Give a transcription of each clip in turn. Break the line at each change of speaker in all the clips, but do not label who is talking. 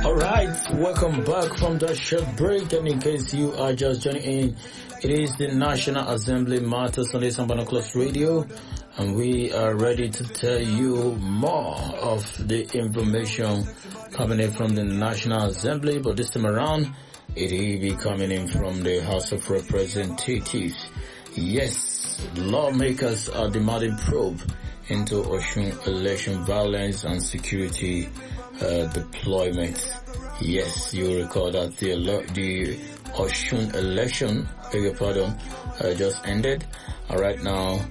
Alright, welcome back from that short break, and in case you are just joining in, it is the National Assembly Matters on this Binoculars Radio, and we are ready to tell you more of the information coming in from the National Assembly, but this time around, it will be coming in from the House of Representatives. Yes, lawmakers are demanding probe into Osun election violence and security deployment. Yes, you recall that the Osun election, just ended. Right now,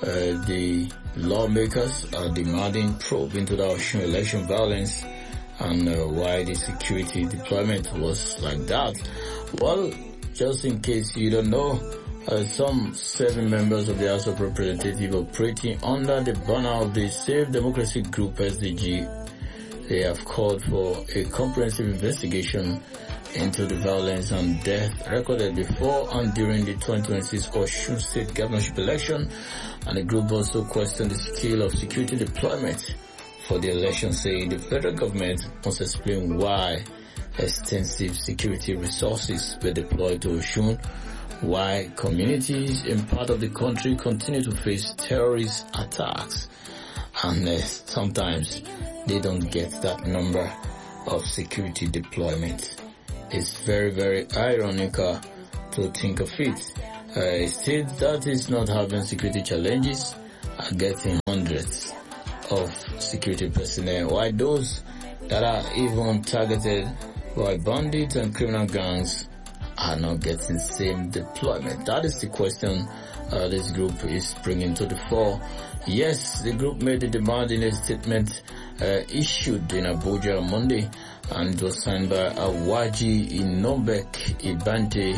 the lawmakers are demanding probe into the Osun election violence and why the security deployment was like that. Well, just in case you don't know, some 7 members of the House of Representatives operating under the banner of the Safe Democracy Group SDG, they have called for a comprehensive investigation into the violence and death recorded before and during the 2026 Osun State governorship election, and the group also questioned the scale of security deployment for the election, saying the federal government must explain why extensive security resources were deployed to Osun, why communities in part of the country continue to face terrorist attacks, and sometimes they don't get that number of security deployment. It's very, very ironical to think of it. A state that is not having security challenges are getting hundreds of security personnel, while those that are even targeted by bandits and criminal gangs are not getting same deployment. That is the question this group is bringing to the fore. Yes, the group made the demand in a statement issued in Abuja on Monday, and it was signed by Awaji Inobek Ibante,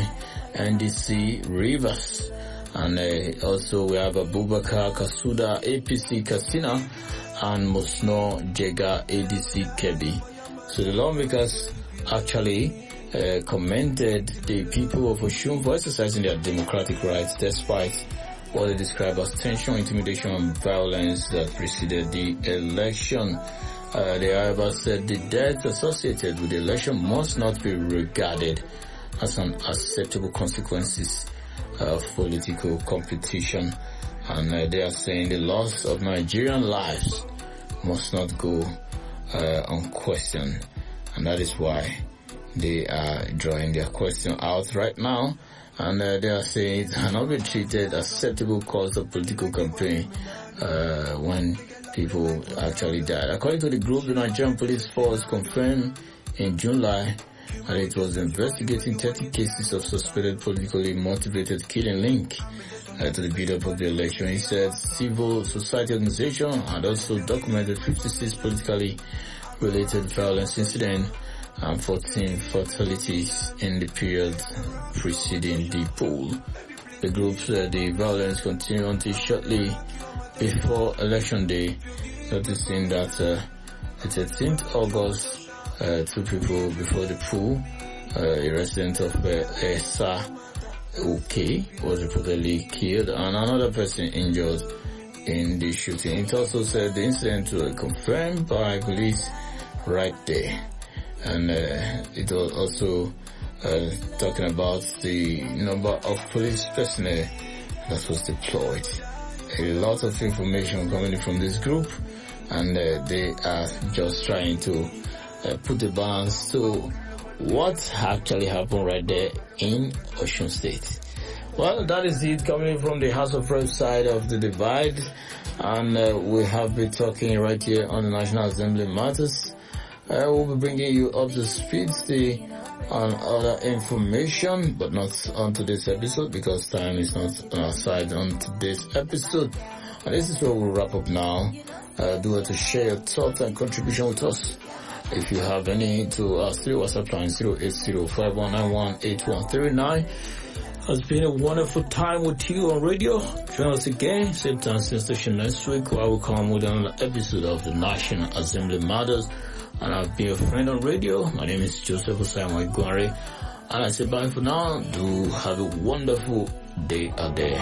NDC Rivers, and also we have Abubakar Kasuda, APC Katsina, and Musno Jega, ADC Kebbi. So the lawmakers actually commended the people of Osun for exercising their democratic rights despite what they describe as tension, intimidation, and violence that preceded the election. They, however, said the deaths associated with the election must not be regarded as an acceptable consequences of political competition, and they are saying the loss of Nigerian lives must not go unquestioned, and that is why they are drawing their question out right now, and they are saying it cannot be treated as acceptable cause of political campaign when people actually died. According to the group, the Nigerian Police Force confirmed in July that it was investigating 30 cases of suspected politically motivated killing linked to the build-up of the election. He said civil society organization had also documented 56 politically related violence incidents and 14 fatalities in the period preceding the poll. The group said the violence continued until shortly before election day, noticing that the 13th August, 2 people before the poll, a resident of Esa OK was reportedly killed and another person injured in the shooting. It also said the incident was confirmed by police right there. And it was also talking about the number of police personnel that was deployed. A lot of information coming from this group, and they are just trying to put the balance to what actually happened right there in Osun State. Well, that is it coming from the House of Reps side of the divide, and we have been talking right here on the National Assembly Matters. We'll be bringing you up to speed on other information, but not on today's episode because time is not on our side on today's episode. And this is where we'll wrap up now. Do it to share your thoughts and contribution with us. If you have any, to us through WhatsApp line 08051918139. It's been a wonderful time with you on radio. Join us again, same time, same station next week, where I will come with another episode of the National Assembly Matters. And I've been a friend on radio. My name is Joseph Osama Iguari. And I say bye for now. Do have a wonderful day out there.